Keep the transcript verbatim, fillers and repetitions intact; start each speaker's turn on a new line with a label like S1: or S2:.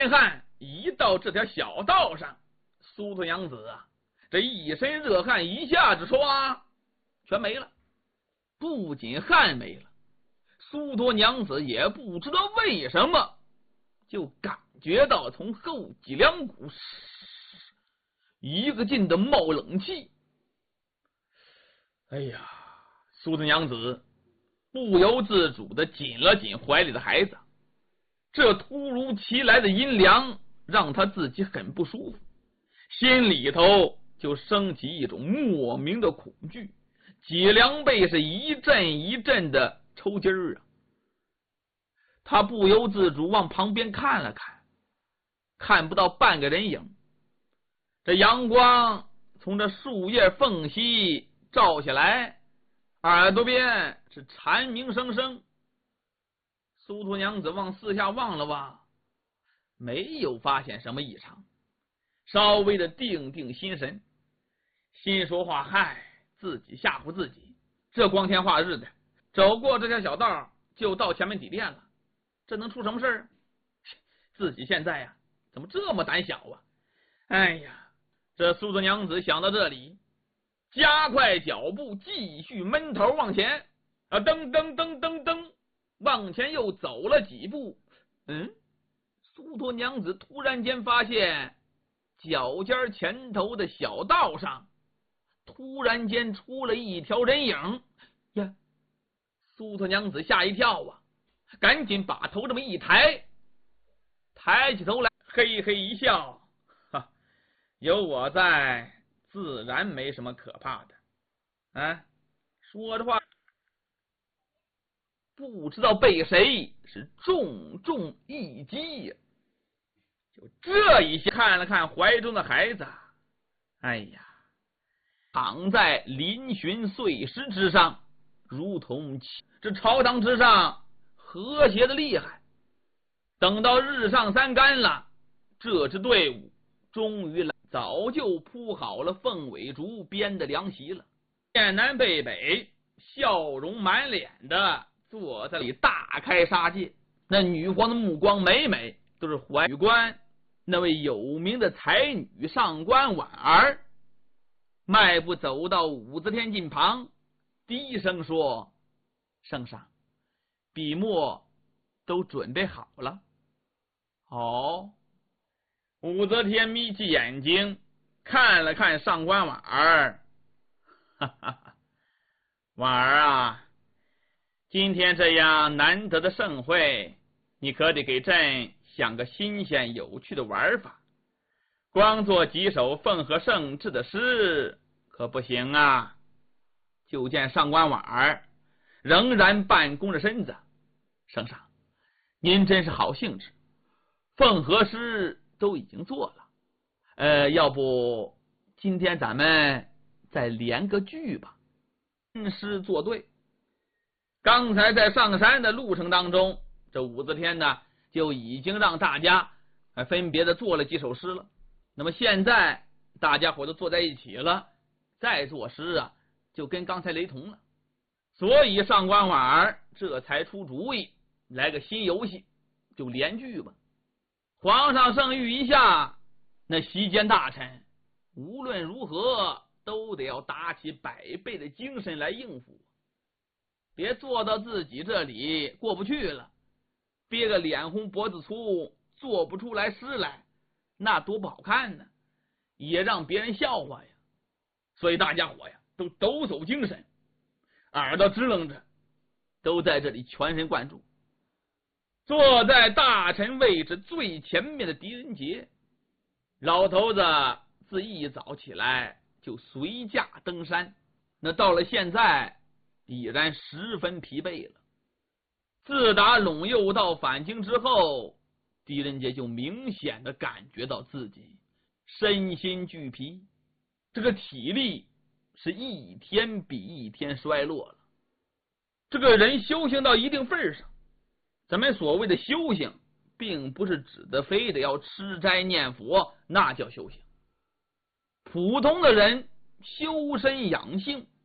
S1: 汗一到这条小道上，苏头娘子啊，这一身热汗一下子唰全没了。不仅汗没了，苏托娘子也不知道为什么，就感觉到从后脊梁骨一个劲的冒冷气。哎呀，苏托娘子不由自主的紧了紧怀里的孩子。这突如其来的阴凉让他自己很不舒服，心里头就升起一种莫名的恐惧，脊梁背是一阵一阵的抽筋儿啊。他不由自主往旁边看了看，看不到半个人影。这阳光从这树叶缝隙照下来，耳朵边是蝉鸣声声。苏托娘子往四下望了望，没有发现什么异常，稍微的定定心神，心说话：嗨，自己吓唬自己，这光天化日的走过这条小道就到前门底店了，这能出什么事儿？自己现在呀、啊、怎么这么胆小啊？哎呀，这苏托娘子想到这里，加快脚步继续闷头往前啊，噔噔噔噔噔往前又走了几步。嗯，苏托娘子突然间发现脚尖前头的小道上突然间出了一条人影呀！苏托娘子吓一跳啊，赶紧把头这么一抬，抬起头来嘿嘿一笑，哈，有我在自然没什么可怕的啊。说着话，不知道被谁是重重一击呀！就这一下看了看怀中的孩子，哎呀，躺在嶙峋碎石之上，如同这朝堂之上和谐的厉害。等到日上三竿了，这支队伍终于来，早就铺好了凤尾竹编的凉席了。面南背北，笑容满脸的坐在里大开杀戒。那女皇的目光每每都是怀女官那位有名的才女上官婉儿，迈步走到武则天近旁，低声说：圣上，笔墨都准备好了。哦，武则天眯起眼睛看了看上官婉儿，哈哈哈，婉儿啊，今天这样难得的盛会，你可得给朕想个新鲜有趣的玩法，光做几首奉和圣旨的诗可不行啊。就见上官婉儿仍然半弓着身子，圣上，您真是好兴致，奉和诗都已经做了，呃，要不今天咱们再连个句吧，诗作对。刚才在上山的路程当中，这武则天呢就已经让大家分别的做了几首诗了。那么现在大家伙都坐在一起了，再作诗啊，就跟刚才雷同了。所以上官婉儿这才出主意，来个新游戏，就连句吧。皇上圣谕一下，那席间大臣无论如何都得要打起百倍的精神来应付，别做到自己这里过不去了，憋个脸红脖子粗，做不出来诗来，那多不好看呢，也让别人笑话呀。所以大家伙呀都抖擞精神，耳朵支棱着，都在这里全神贯注。坐在大臣位置最前面的狄仁杰，老头子自一早起来就随驾登山，那到了现在已然十分疲惫了。自打陇右道返京之后，狄仁杰就明显的感觉到自己身心俱疲，这个体力是一天比一天衰落了。这个人修行到一定份上，咱们所谓的修行并不是指的非得要吃斋念佛，那叫修行。普通的人修身养性，